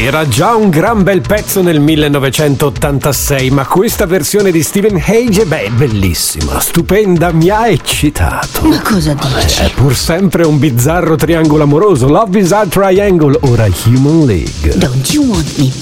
Era già un gran bel pezzo nel 1986, ma questa versione di Stephen Hage, è bellissima, stupenda, mi ha eccitato. Ma cosa dici? È pur sempre un bizzarro triangolo amoroso. Love Bizarre Triangle, ora Human League. Don't you want me